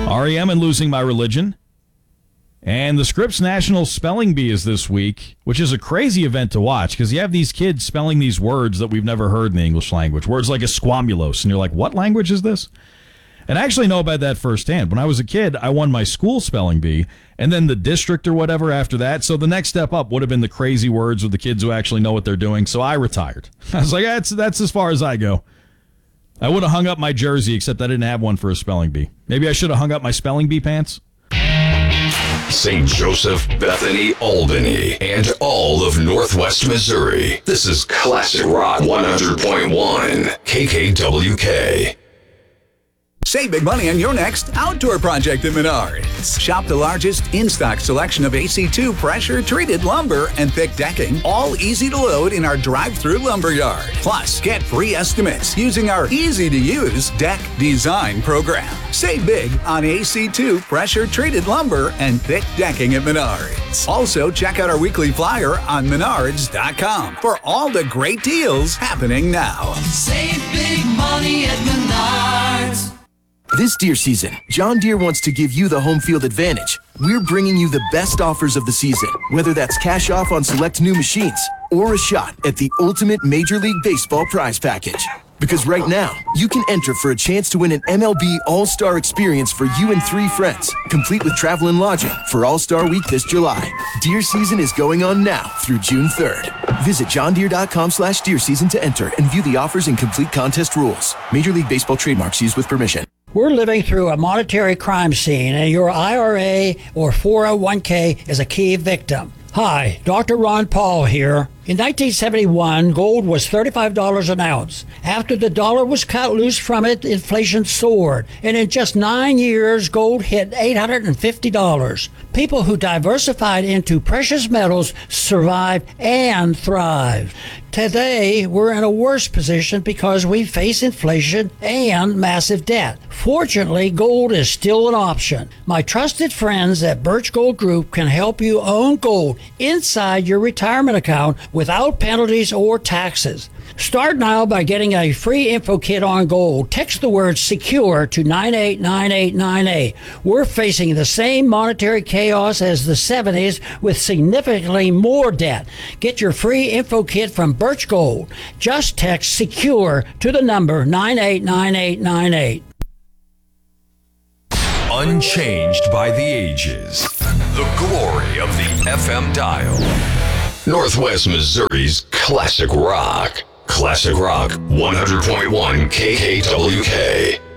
REM and Losing My Religion. And the Scripps National Spelling Bee is this week, which is a crazy event to watch because you have these kids spelling these words that we've never heard in the English language. Words like esquamulos, and you're like, what language is this? And I actually know about that firsthand. When I was a kid, I won my school spelling bee, and then the district or whatever after that. So the next step up would have been the crazy words with the kids who actually know what they're doing. So I retired. I was like, that's as far as I go. I would have hung up my jersey, except I didn't have one for a spelling bee. Maybe I should have hung up my spelling bee pants. St. Joseph, Bethany, Albany, and all of Northwest Missouri. This is Classic Rock 100.1 KKWK. Save big money on your next outdoor project at Menards. Shop the largest in-stock selection of AC2 pressure-treated lumber and thick decking, all easy to load in our drive-through lumber yard. Plus, get free estimates using our easy-to-use deck design program. Save big on AC2 pressure-treated lumber and thick decking at Menards. Also, check out our weekly flyer on Menards.com for all the great deals happening now. Save big money at Menards. This deer season, John Deere wants to give you the home field advantage. We're bringing you the best offers of the season, whether that's cash off on select new machines or a shot at the ultimate Major League Baseball prize package. Because right now, you can enter for a chance to win an MLB All-Star experience for you and 3 friends, complete with travel and lodging for All-Star Week this July. Deer season is going on now through June 3rd. Visit johndeere.com/deer season to enter and view the offers and complete contest rules. Major League Baseball trademarks used with permission. We're living through a monetary crime scene, and your IRA or 401k is a key victim. Hi, Dr. Ron Paul here. In 1971, gold was $35 an ounce. After the dollar was cut loose from it, inflation soared. And in just 9 years, gold hit $850. People who diversified into precious metals survived and thrived. Today, we're in a worse position because we face inflation and massive debt. Fortunately, gold is still an option. My trusted friends at Birch Gold Group can help you own gold inside your retirement account without penalties or taxes. Start now by getting a free info kit on gold. Text the word SECURE to 989898. We're facing the same monetary chaos as the 70s with significantly more debt. Get your free info kit from Birch Gold. Just text SECURE to the number 989898. Unchanged by the ages. The glory of the FM dial. Northwest Missouri's Classic Rock. Classic Rock 100.1 KKWK.